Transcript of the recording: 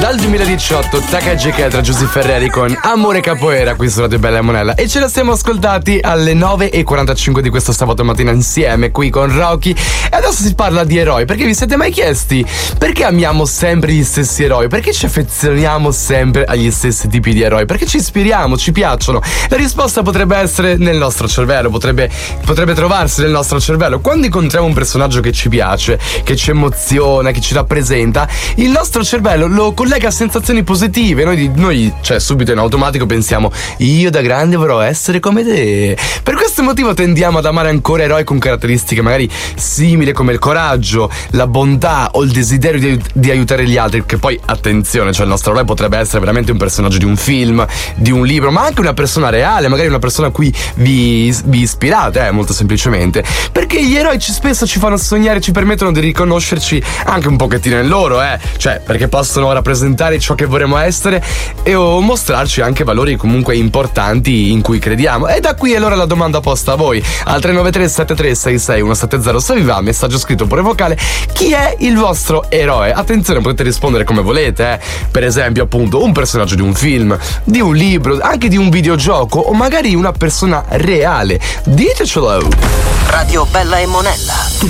Dal 2018 Takagi tra Giusy Ferreri con Amore Capoeira qui su Radio Bella e Monella, e ce la siamo ascoltati alle 9:45 di questo sabato mattina insieme qui con Rocky. E adesso si parla di eroi, perché vi siete mai chiesti perché amiamo sempre gli stessi eroi? Perché ci affezioniamo sempre agli stessi tipi di eroi? Perché ci ispiriamo, ci piacciono? La risposta potrebbe essere nel nostro cervello, potrebbe trovarsi nel nostro cervello. Quando incontriamo un personaggio che ci piace, che ci emoziona, che ci rappresenta, il nostro cervello lo collega a sensazioni positive. Noi cioè subito in automatico pensiamo: io da grande vorrò essere come te. Per questo motivo tendiamo ad amare ancora eroi con caratteristiche magari simili, come il coraggio, la bontà o il desiderio di aiutare gli altri. Che poi, attenzione, cioè il nostro eroe potrebbe essere veramente un personaggio di un film, di un libro, ma anche una persona reale, magari una persona a cui vi ispirate, molto semplicemente. Perché gli eroi spesso ci fanno sognare, ci permettono di riconoscerci anche un pochettino in loro, cioè perché possono rappresentare ciò che vorremmo essere o mostrarci anche valori comunque importanti in cui crediamo. E da qui allora la domanda posta a voi al 393 7366 170. Se vi va, messaggio scritto oppure vocale: chi è il vostro eroe? Attenzione, potete rispondere come volete, per esempio appunto un personaggio di un film, di un libro, anche di un videogioco, o magari una persona reale. Ditecelo. Radio Bella e Monella,